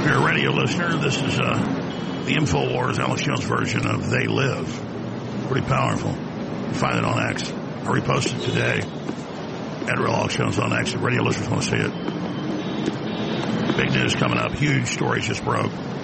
If you're a radio listener, this is the InfoWars Alex Jones version of They Live. Pretty powerful. You find it on X. I reposted today at Real Alex Jones on X. If radio listeners want to see it. Big news coming up. Huge story just broke.